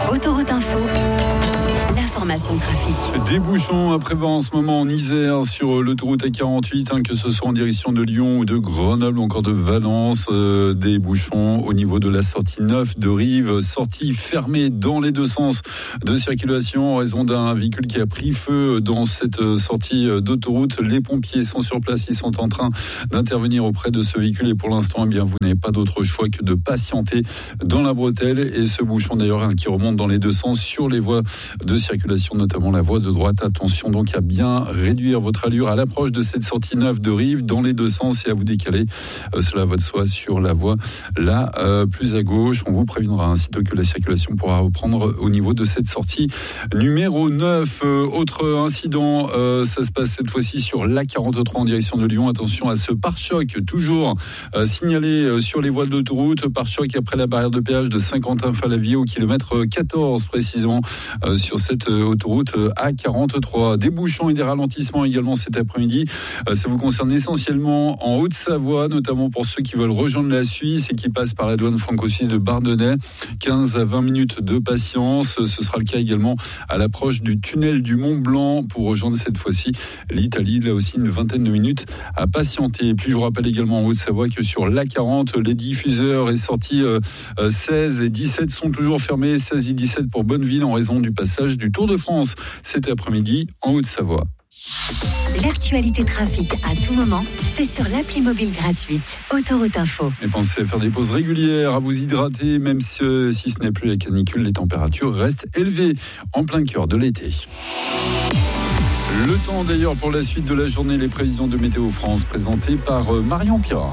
Autoroute Info, l'information de trafic. Des bouchons à prévoir en ce moment en Isère sur l'autoroute A48, que ce soit en direction de Lyon ou de Grenoble ou encore de Valence. Des bouchons au niveau de la sortie 9 de Rive, sortie fermée dans les deux sens de circulation en raison d'un véhicule qui a pris feu dans cette sortie d'autoroute. Les pompiers sont sur place, ils sont en train d'intervenir auprès de ce véhicule et pour l'instant, vous n'avez pas d'autre choix que de patienter dans la bretelle. Et ce bouchon d'ailleurs qui remonte dans les deux sens sur les voies de circulation, notamment la voie de droite. Attention donc à bien réduire votre allure à l'approche de cette sortie 9 de Rive dans les deux sens et à vous décaler, cela va de soi, sur la voie la plus à gauche. On vous préviendra aussitôt que la circulation pourra reprendre au niveau de cette sortie numéro 9. Autre incident, ça se passe cette fois-ci sur l'A43 en direction de Lyon. Attention à ce pare-choc toujours signalé sur les voies de l'autoroute. Pare-choc après la barrière de péage de Saint-Quentin-Fallavier au kilomètre 14 précisément sur cette autoroute A43. Des bouchons et des ralentissements également cet après-midi. Ça vous concerne essentiellement en Haute-Savoie, notamment pour ceux qui veulent rejoindre la Suisse et qui passent par la douane franco-suisse de Bardonnay. 15 à 20 minutes de patience. Ce sera le cas également à l'approche du tunnel du Mont-Blanc pour rejoindre cette fois-ci l'Italie. Là aussi une vingtaine de minutes à patienter. Et puis je vous rappelle également en Haute-Savoie que sur l'A40, les diffuseurs et sorties 16 et 17 sont toujours fermés. 16 et 17 pour Bonneville en raison du passage du Tour de France cet après-midi en Haute-Savoie. L'actualité trafic à tout moment, c'est sur l'appli mobile gratuite Autoroute Info. Et pensez à faire des pauses régulières, à vous hydrater, même si ce n'est plus la canicule, les températures restent élevées en plein cœur de l'été. Le temps d'ailleurs pour la suite de la journée, les prévisions de Météo France présentées par Marion Pirat.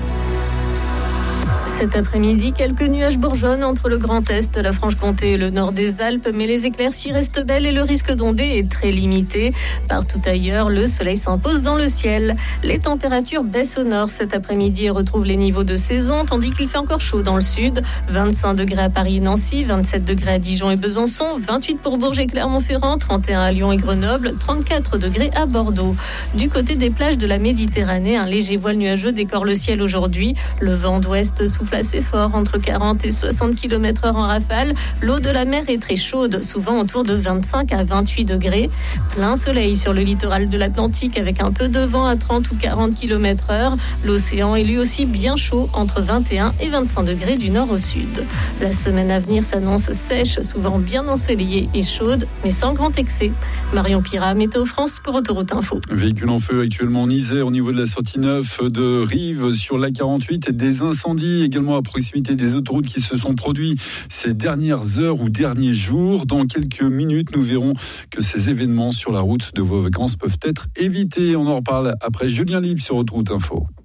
Cet après-midi, quelques nuages bourgeonnent entre le Grand Est, la Franche-Comté et le nord des Alpes, mais les éclaircies restent belles et le risque d'ondée est très limité. Partout ailleurs, le soleil s'impose dans le ciel. Les températures baissent au nord cet après-midi et retrouvent les niveaux de saison, tandis qu'il fait encore chaud dans le sud. 25 degrés à Paris et Nancy, 27 degrés à Dijon et Besançon, 28 pour Bourges et Clermont-Ferrand, 31 à Lyon et Grenoble, 34 degrés à Bordeaux. Du côté des plages de la Méditerranée, un léger voile nuageux décore le ciel aujourd'hui. Le vent d'ouest souffle assez fort, entre 40 et 60 km/h en rafale. L'eau de la mer est très chaude, souvent autour de 25 à 28 degrés. Plein soleil sur le littoral de l'Atlantique avec un peu de vent à 30 ou 40 km/h. L'océan est lui aussi bien chaud, entre 21 et 25 degrés du nord au sud. La semaine à venir s'annonce sèche, souvent bien ensoleillée et chaude, mais sans grand excès. Marion Pirat, Météo France pour Autoroute Info. Véhicule en feu actuellement en Isère au niveau de la sortie 9 de Rive sur l'A48. Des incendies également à proximité des autoroutes qui se sont produits ces dernières heures ou derniers jours. Dans quelques minutes, nous verrons que ces événements sur la route de vos vacances peuvent être évités. On en reparle après Julien Libre sur Autoroute Info.